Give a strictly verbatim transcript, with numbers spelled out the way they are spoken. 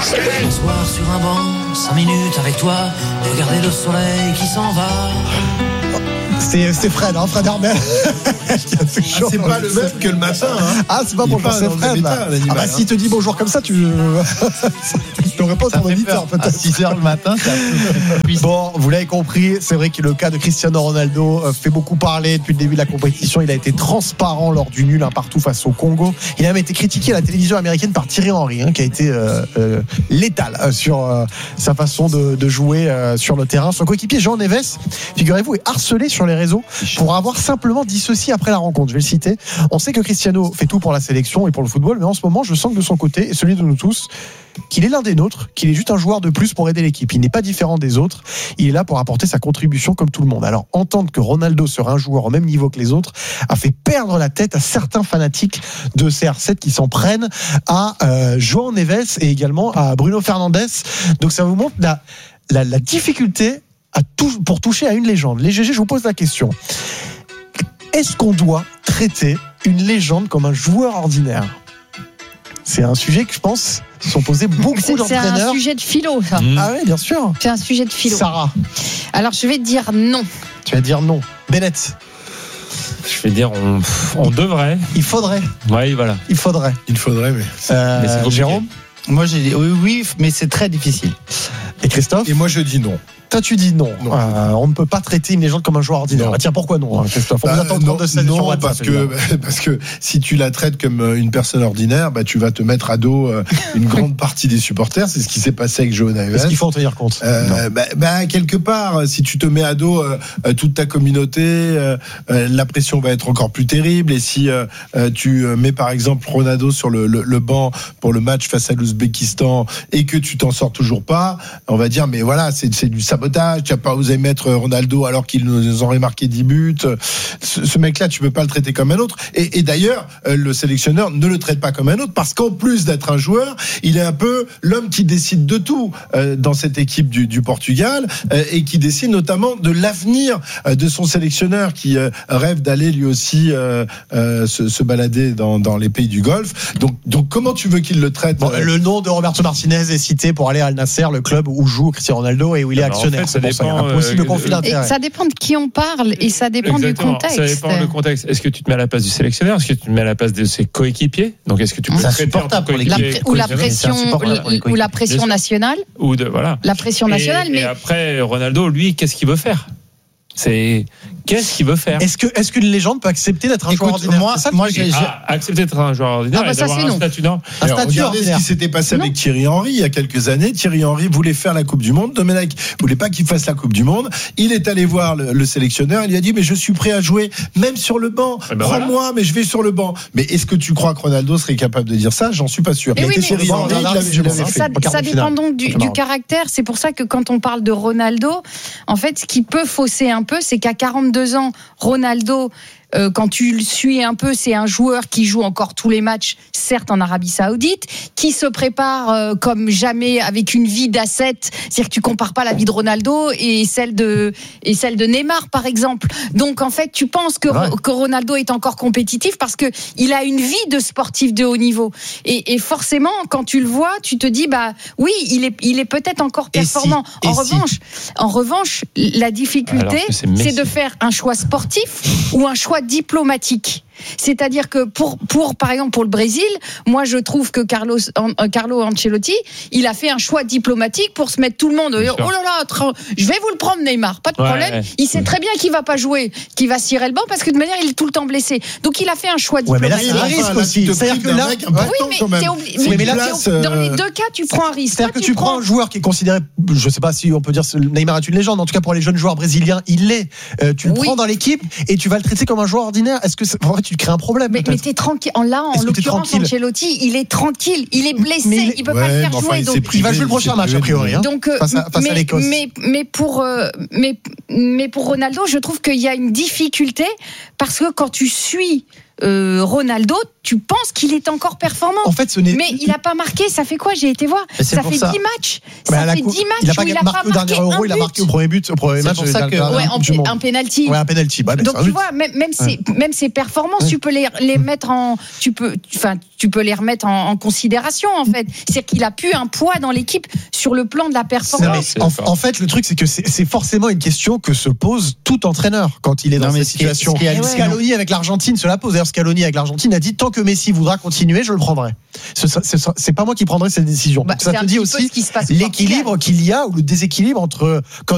Un soir sur un banc, cinq minutes avec toi, regarder le soleil qui s'en va. C'est, c'est Fred, hein, Fred Hermel. Ah, c'est pas le même que le matin. Hein. Ah, c'est pas Il bonjour, pas c'est Fred. Méta, Ah bah, hein. s'il te dit bonjour comme ça, tu. Je n'aurais pas ton auditeur, peut-être. À six heures le matin, c'est un peu... Bon, vous l'avez compris, c'est vrai que le cas de Cristiano Ronaldo fait beaucoup parler depuis le début de la compétition. Il a été transparent lors du nul un partout face au Congo. Il a même été critiqué à la télévision américaine par Thierry Henry, hein, qui a été euh, euh, létal euh, sur euh, sa façon de, de jouer euh, sur le terrain. Son coéquipier Jean Neves, figurez-vous, est harcelé sur les réseaux pour avoir simplement dit ceci après la rencontre. Je vais le citer. On sait que Cristiano fait tout pour la sélection et pour le football, mais en ce moment, je sens que de son côté, et celui de nous tous, qu'il est l'un des nôtres, qu'il est juste un joueur de plus pour aider l'équipe. Il n'est pas différent des autres. Il est là pour apporter sa contribution comme tout le monde. Alors, entendre que Ronaldo sera un joueur au même niveau que les autres a fait perdre la tête à certains fanatiques de C R sept qui s'en prennent à euh, João Neves et également à Bruno Fernandes. Donc, ça vous montre la, la, la difficulté à tou- pour toucher à une légende. Les G G, je vous pose la question. Est-ce qu'on doit traiter une légende comme un joueur ordinaire ? C'est un sujet que je pense se sont posés beaucoup c'est, d'entraîneurs. C'est un sujet de philo, ça. Mmh. Ah oui, bien sûr. C'est un sujet de philo. Sarah. Alors, je vais te dire non. Tu vas dire non. Bennett. Je vais dire, on, on devrait. Il faudrait. Oui, voilà. Il faudrait. Il faudrait, mais. Euh, mais c'est compliqué. Jérôme. Moi, j'ai dit oui, oui, mais c'est très difficile. Et Christophe. Et moi, je dis non. Toi, tu dis non. non. Euh, on ne peut pas traiter une légende comme un joueur ordinaire. Non. Bah, tiens, pourquoi non, Christophe? On bah, vous attend non, de ça non sur WhatsApp, parce que parce que si tu la traites comme une personne ordinaire, bah tu vas te mettre à dos une grande partie des supporters. C'est ce qui s'est passé avec João Neves. Est-ce qu'il faut en tenir compte? euh, bah, bah quelque part, si tu te mets à dos euh, toute ta communauté, euh, euh, la pression va être encore plus terrible. Et si euh, tu mets par exemple Ronaldo sur le, le, le banc pour le match face à l'Ouzbékistan et que tu t'en sors toujours pas, on va dire mais voilà, c'est, c'est du sabotage. Tu as pas osé mettre Ronaldo alors qu'il nous aurait marqué dix buts. Ce, ce mec-là, tu peux pas le traiter comme un autre. Et, et d'ailleurs, le sélectionneur ne le traite pas comme un autre parce qu'en plus d'être un joueur, il est un peu l'homme qui décide de tout euh, dans cette équipe du, du Portugal euh, et qui décide notamment de l'avenir euh, de son sélectionneur qui euh, rêve d'aller lui aussi euh, euh, se, se balader dans, dans les pays du Golfe. Donc, donc comment tu veux qu'il le traite? Bon, euh... Le nom de Roberto Martinez est cité pour aller à Al Nasser, le club où joue Cristiano Ronaldo et où il est Alors actionnaire. en fait, ça c'est pour ça, il y a dépend, un possible euh, conflit d'intérêt. Ça dépend de qui on parle et ça dépend Exactement. du contexte. Ça dépend du contexte. Est-ce que tu te mets à la place du sélectionneur? Est-ce que tu te mets à la place de ses coéquipiers? Donc est-ce que tu peux C'est traiter insupportable ton pour les coéquipier La, ou la comme pression, ou, ou la pression nationale. Ou de voilà. La pression nationale, et, mais et après Ronaldo, lui, qu'est-ce qu'il veut faire? C'est qu'est-ce qu'il veut faire? Est-ce que est-ce qu'une légende peut accepter d'être un Écoute, joueur ordinaire? moi, C'est ça, moi, le j'ai, truc. j'ai... Ah, accepter d'être un joueur ordinaire Ah bah et ça, d'avoir c'est un non. statut non. Un Alors, statut regardez ordinaire. ce qui s'était passé Non. avec Thierry Henry il y a quelques années. Thierry Henry voulait faire la Coupe du Monde. Domenech voulait pas qu'il fasse la Coupe du Monde. Il est allé voir le, le sélectionneur. Il lui a dit mais je suis prêt à jouer même sur le banc. Eh ben Prends-moi, voilà. mais je vais sur le banc. Mais est-ce que tu crois que Ronaldo serait capable de dire ça? J'en suis pas sûr. Eh oui, mais Thierry ça- Henry, il l'avait- il l'avait fait. ça, Au quart ça de dépend finale. donc du, C'est du marrant. caractère. C'est pour ça que quand on parle de Ronaldo, en fait, ce qui peut fausser un peu, c'est qu'à quarante-deux ans, Ronaldo, euh, quand tu le suis un peu, c'est un joueur qui joue encore tous les matchs, certes en Arabie Saoudite, qui se prépare euh, comme jamais avec une vie d'ascète. C'est-à-dire que tu compares pas la vie de Ronaldo et celle de et celle de Neymar, par exemple. Donc en fait, tu penses que, Ouais. que Ronaldo est encore compétitif parce que il a une vie de sportif de haut niveau. Et, et forcément, quand tu le vois, tu te dis bah oui, il est il est peut-être encore Et performant. si- en et si- revanche, en revanche, la difficulté, Alors que c'est Messi. c'est de faire un choix sportif ou un choix diplomatique. C'est-à-dire que pour, pour, par exemple, pour le Brésil, moi, je trouve que Carlos, euh, Carlo Ancelotti, il a fait un choix diplomatique pour se mettre tout le monde. Bien Oh sûr. là là, tra- je vais vous le prendre, Neymar, pas de Ouais, problème. ouais. Il sait très bien qu'il va pas jouer, qu'il va cirer le banc parce que de manière, il est tout le temps blessé. Donc, il a fait un choix Ouais, mais là, diplomatique. c'est un risque là, aussi. tu te C'est-à-dire prives que d'un là- mec important Oui, mais quand même. t'es obli- C'est mais une là, place, t'es- dans euh, les deux cas, tu prends un risque. C'est-à-dire Toi, que tu prends un joueur qui est considéré, je sais pas si on peut dire que Neymar est une légende, en tout cas pour les jeunes joueurs brésiliens, il l'est. Euh, tu le Oui. prends dans l'équipe et tu vas le traiter comme un joueur ordinaire. Est-ce que c'est- en fait tu te crées un problème? Mais, mais peut-être t'es tranquille. En là, en Est-ce que t'es l'occurrence, tranquille Ancelotti, il est tranquille. Il est blessé. Mais il est- il peut Ouais, pas le mais faire enfin, jouer. il donc- s'est Il va jouer le privé, prochain il s'est match a privé de- priori. Hein, Donc, euh, face à, face mais, à l'Écosse. mais, mais pour, euh, mais, mais pour Ronaldo, je trouve qu'il y a une difficulté parce que quand tu suis euh, Ronaldo, tu penses qu'il est encore performant. En fait, ce n'est. Mais il n'a pas marqué, ça fait quoi? J'ai été voir. Mais c'est Ça pour fait ça. dix matchs. Bah, Ça la fait coupe- dix matchs il a pas où il n'a marqué pas au dernier marqué euro, un il a but. marqué au premier but, au premier C'est match. pour de ça la que- dernière Ouais, Coupe en du pe- Monde. un penalty. Ouais, un penalty. Bah, Donc c'est un tu but. vois, même, même ses, même ses performances, tu peux les, les mettre en, tu peux, enfin, tu peux les remettre en, en considération en fait. C'est qu'il a pu un poids dans l'équipe sur le plan de la Non, performance. mais c'est en, d'accord. en fait, le truc, c'est que c'est c'est forcément une question que se pose tout entraîneur quand il est dans Non, mais cette ce qui est- situation. ce qui est hallucinant- Scaloni avec l'Argentine se la pose. D'ailleurs, Scaloni avec l'Argentine a dit tant que Messi voudra continuer, je le prendrai. Ce sera- ce sera- C'est pas moi qui prendrai cette décision. Bah, Donc, ça c'est te un dit petit peu aussi ce qui se passe au l'équilibre qu'il y a ou le déséquilibre entre quand